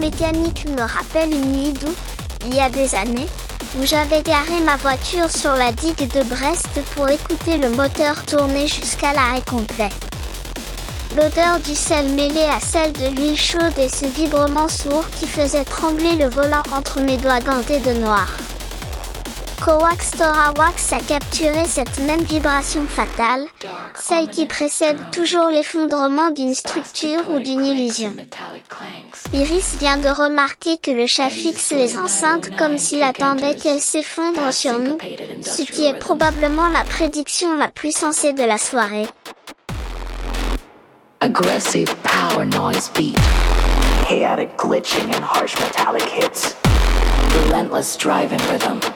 mécanique me rappelle une nuit d'août, il y a des années, où j'avais garé ma voiture sur la digue de Brest pour écouter le moteur tourner jusqu'à l'arrêt complet. L'odeur du sel mêlée à celle de l'huile chaude et ce vibrement sourd qui faisait trembler le volant entre mes doigts gantés de noir. Coax Torawax a capturé cette même vibration fatale, celle qui précède toujours l'effondrement d'une structure ou d'une illusion. Iris vient de remarquer que le chat fixe les enceintes comme s'il attendait qu'elles s'effondrent sur nous, ce qui est probablement la prédiction la plus sensée de la soirée. Aggressive power noise beat, chaotic glitching and harsh metallic hits, relentless driving rhythm.